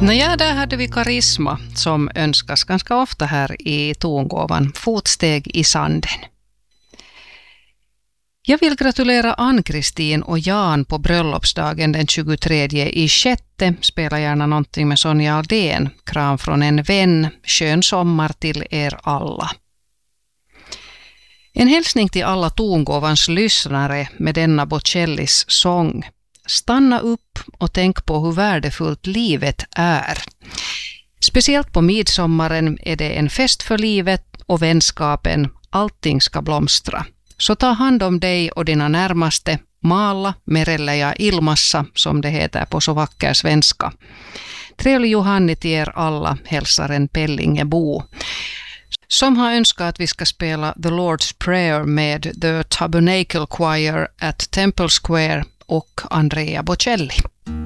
Nåja, där hade vi Karisma som önskas ganska ofta här i tongåvan Fotsteg i sanden. Jag vill gratulera Ann-Kristin och Jan på bröllopsdagen den 23/6. Spela gärna någonting med Sonja Aldén. Kram från en vän. Skön sommar till er alla. En hälsning till alla tongåvans lyssnare med denna Bocellis sång. Stanna upp och tänk på hur värdefullt livet är. Speciellt på midsommaren är det en fest för livet och vänskapen. Allting ska blomstra. Så ta hand om dig och dina närmaste. Maalla, merellä ja ilmassa, som det heter på så vacker svenska. Trevlig Johanni till er alla, hälsar en Pellingebo. Som har önskat att vi ska spela The Lord's Prayer med The Tabernacle Choir at Temple Square och Andrea Bocelli.